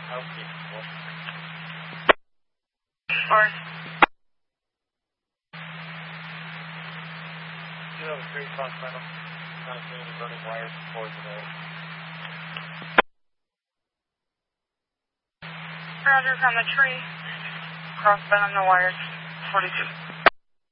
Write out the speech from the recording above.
Okay. Or You have a 3 o'clock final. Not seeing any running wires before today. Roger, on the tree. Crossbed on the wires. 42.